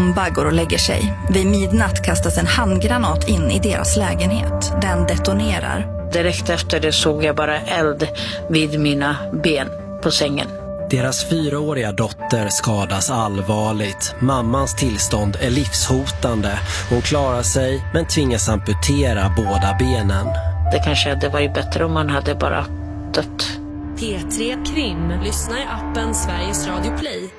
Bomba går och lägger sig. Vid midnatt kastas en handgranat in i deras lägenhet. Den detonerar. Direkt efter det såg jag bara eld vid mina ben på sängen. Deras 4-åriga dotter skadas allvarligt. Mammans tillstånd är livshotande. Hon klarar sig men tvingas amputera båda benen. Det kanske hade varit bättre om man hade bara dött. P3 Krim. Lyssna i appen Sveriges Radio Play